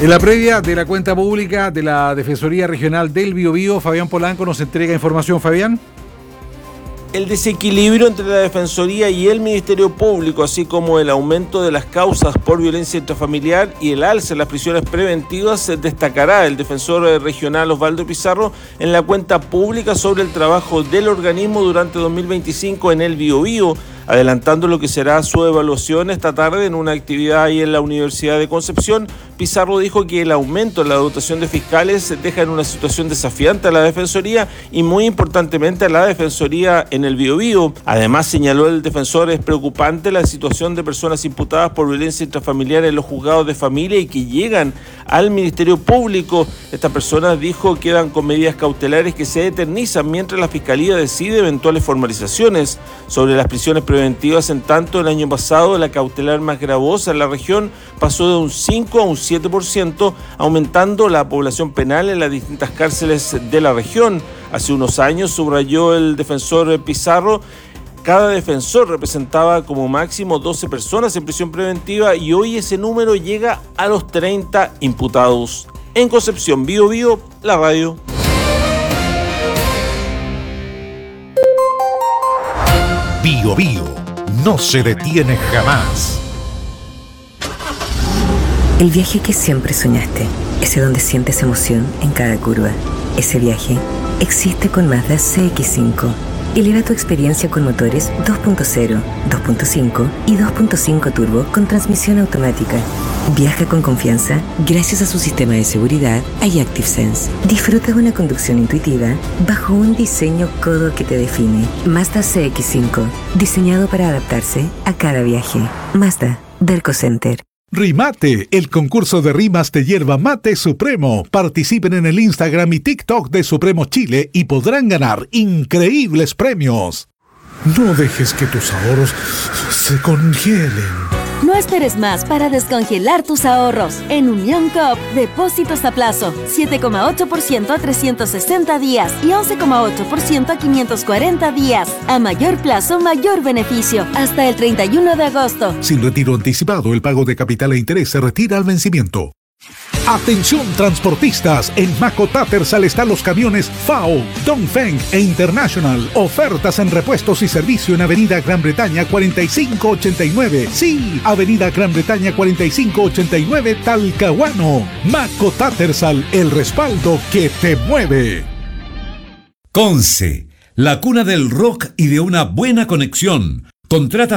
En la previa de la cuenta pública de la Defensoría Regional del Biobío, Fabián Polanco nos entrega información. Fabián. El desequilibrio entre la Defensoría y el Ministerio Público, así como el aumento de las causas por violencia intrafamiliar y el alza en las prisiones preventivas, destacará el defensor regional Osvaldo Pizarro en la cuenta pública sobre el trabajo del organismo durante 2025 en el Biobío, adelantando lo que será su evaluación esta tarde en una actividad ahí en la Universidad de Concepción. Pizarro dijo que el aumento en la dotación de fiscales deja en una situación desafiante a la Defensoría y muy importantemente a la Defensoría en el Biobío. Además, señaló el defensor, es preocupante la situación de personas imputadas por violencia intrafamiliar en los juzgados de familia y que llegan al Ministerio Público. Estas personas, dijo, quedan con medidas cautelares que se eternizan mientras la Fiscalía decide eventuales formalizaciones sobre las prisiones preventivas. En tanto, el año pasado la cautelar más gravosa en la región pasó de un 5 a un 7%, aumentando la población penal en las distintas cárceles de la región. Hace unos años, subrayó el defensor Pizarro, cada defensor representaba como máximo 12 personas en prisión preventiva y hoy ese número llega a los 30 imputados. En Concepción, Biobío, la radio. Biobío no se detiene jamás. El viaje que siempre soñaste, ese donde sientes emoción en cada curva. Ese viaje existe con Mazda CX-5. Eleva tu experiencia con motores 2.0, 2.5 y 2.5 turbo con transmisión automática. Viaja con confianza gracias a su sistema de seguridad iActive Sense. Disfruta de una conducción intuitiva bajo un diseño codo que te define. Mazda CX-5, diseñado para adaptarse a cada viaje. Mazda, Derco Center. Rimate, el concurso de rimas de Yerba Mate Supremo. Participen en el Instagram y TikTok de Supremo Chile y podrán ganar increíbles premios. No dejes que tus ahorros se congelen. No esperes más para descongelar tus ahorros. En Unión Coop, depósitos a plazo, 7,8% a 360 días y 11,8% a 540 días. A mayor plazo, mayor beneficio. Hasta el 31 de agosto. Sin retiro anticipado, el pago de capital e interés se retira al vencimiento. Atención transportistas, en Maco Tattersall están los camiones FAO, Dongfeng e International. Ofertas en repuestos y servicio en Avenida Gran Bretaña 4589. Sí, Avenida Gran Bretaña 4589, Talcahuano. Maco Tattersall, el respaldo que te mueve. Conce, la cuna del rock y de una buena conexión. Contrata